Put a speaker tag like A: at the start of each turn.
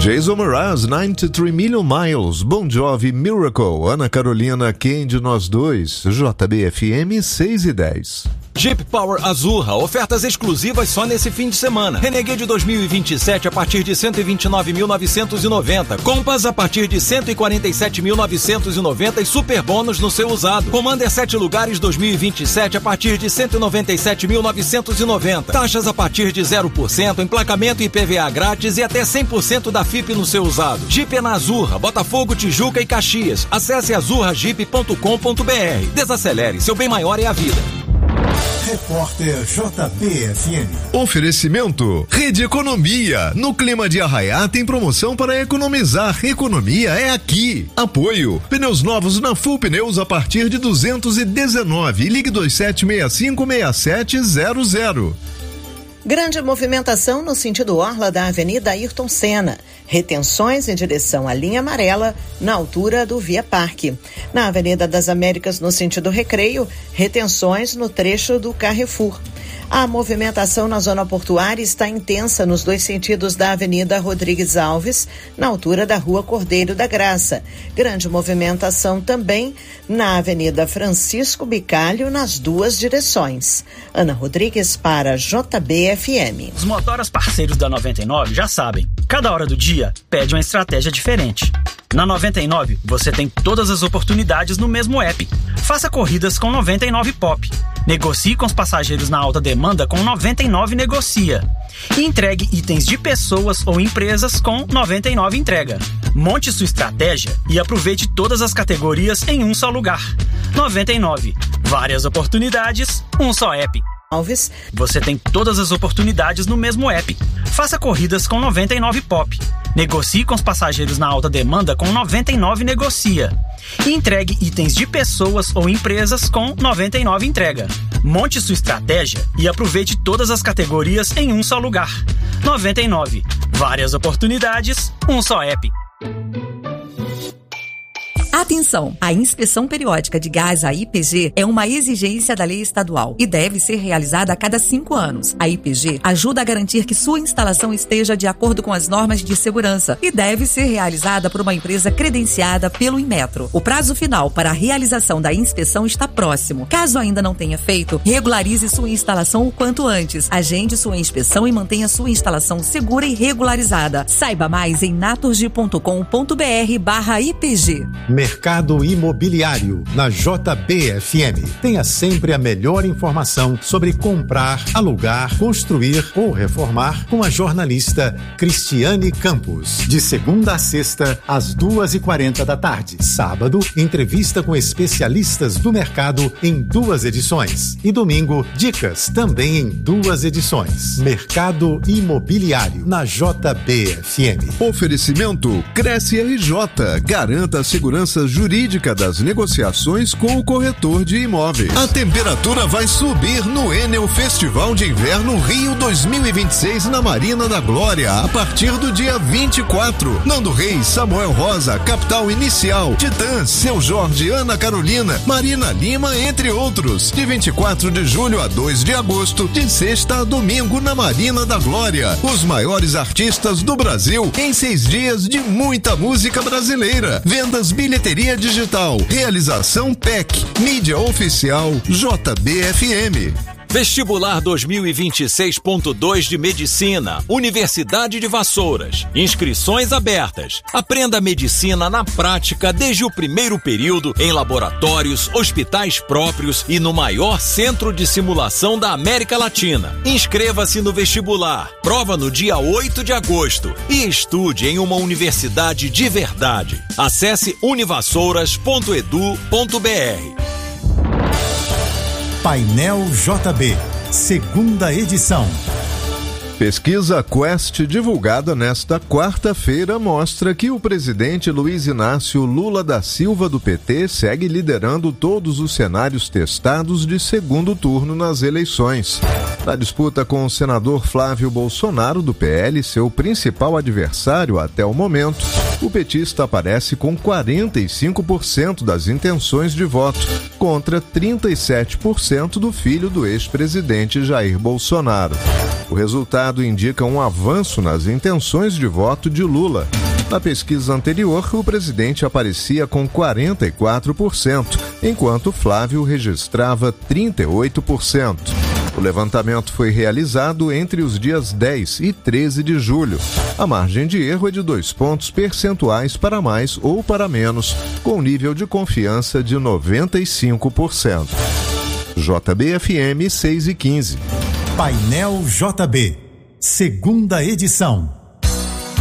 A: Jason Mraz, 93 Million Miles, Bon Jovi, Miracle, Ana Carolina, Candy, Nós Dois, JBFM 6:10.
B: Jeep Power Azurra, ofertas exclusivas só nesse fim de semana. Renegade 2027 a partir de 129.990. Compass a partir de 147.990 e super bônus no seu usado. Commander 7 lugares 2027 a partir de 197.990. Taxas a partir de 0%, emplacamento e IPVA grátis e até 100% da FIP no seu usado. Jeep é na Azurra, Botafogo, Tijuca e Caxias. Acesse azurrajeep.com.br. Desacelere, seu bem maior é a vida.
C: Repórter JBFM.
A: Oferecimento Rede Economia. No clima de Arraiá tem promoção para economizar. Economia é aqui. Apoio. Pneus novos na Full Pneus a partir de 219. Ligue 27656700.
D: Grande movimentação no sentido orla da Avenida Ayrton Senna. Retenções em direção à linha amarela, na altura do Via Parque. Na Avenida das Américas, no sentido Recreio, retenções no trecho do Carrefour. A movimentação na zona portuária está intensa nos dois sentidos da Avenida Rodrigues Alves, na altura da Rua Cordeiro da Graça. Grande movimentação também na Avenida Francisco Bicalho, nas duas direções. Ana Rodrigues para JBFM.
E: Os motoras parceiros da 99 já sabem, cada hora do dia pede uma estratégia diferente. Na 99, você tem todas as oportunidades no mesmo app. Faça corridas com 99 Pop. Negocie com os passageiros na alta demanda com 99 Negocia. E entregue itens de pessoas ou empresas com 99 Entrega. Monte sua estratégia e aproveite todas as categorias em um só lugar. 99. Várias oportunidades, um só app.
D: Alves.
E: Você tem todas as oportunidades no mesmo app. Faça corridas com 99 Pop. Negocie com os passageiros na alta demanda com 99 Negocia. E entregue itens de pessoas ou empresas com 99 Entrega. Monte sua estratégia e aproveite todas as categorias em um só lugar. 99. Várias oportunidades, um só app.
F: Atenção! A inspeção periódica de gás, a IPG, é uma exigência da lei estadual e deve ser realizada a cada 5 anos. A IPG ajuda a garantir que sua instalação esteja de acordo com as normas de segurança e deve ser realizada por uma empresa credenciada pelo Inmetro. O prazo final para a realização da inspeção está próximo. Caso ainda não tenha feito, regularize sua instalação o quanto antes. Agende sua inspeção e mantenha sua instalação segura e regularizada. Saiba mais em naturgy.com.br/IPG.
C: Mercado Imobiliário, na JBFM. Tenha sempre a melhor informação sobre comprar, alugar, construir ou reformar com a jornalista Cristiane Campos. De segunda a sexta, às 2h40 da tarde. Sábado, entrevista com especialistas do mercado em 2 edições. E domingo, dicas também em 2 edições. Mercado Imobiliário, na JBFM.
A: Oferecimento Cresce RJ. Garanta a segurança jurídica das negociações com o corretor de imóveis. A temperatura vai subir no Enel Festival de Inverno Rio 2026 na Marina da Glória a partir do dia 24. Nando Reis, Samuel Rosa, Capital Inicial, Titãs, Seu Jorge, Ana Carolina, Marina Lima, entre outros. De 24 de julho a 2 de agosto, de sexta a domingo na Marina da Glória. Os maiores artistas do Brasil em 6 dias de muita música brasileira. Vendas bilheteria digital. Realização PEC. Mídia oficial JBFM.
B: Vestibular 2026.2 de Medicina, Universidade de Vassouras. Inscrições abertas. Aprenda medicina na prática desde o primeiro período em laboratórios, hospitais próprios e no maior centro de simulação da América Latina. Inscreva-se no vestibular. Prova no dia 8 de agosto e estude em uma universidade de verdade. Acesse univassouras.edu.br.
C: Painel JB, segunda edição.
A: Pesquisa Quest divulgada nesta quarta-feira mostra que o presidente Luiz Inácio Lula da Silva do PT segue liderando todos os cenários testados de segundo turno nas eleições. Na disputa com o senador Flávio Bolsonaro do PL, seu principal adversário até o momento, O petista aparece com 45% das intenções de voto, contra 37% do filho do ex-presidente Jair Bolsonaro. O resultado indica um avanço nas intenções de voto de Lula. Na pesquisa anterior, o presidente aparecia com 44%, enquanto Flávio registrava 38%. O levantamento foi realizado entre os dias 10 e 13 de julho. A margem de erro é de 2 pontos percentuais para mais ou para menos, com nível de confiança de 95%. JBFM 6 e 15.
C: Painel JB, segunda edição.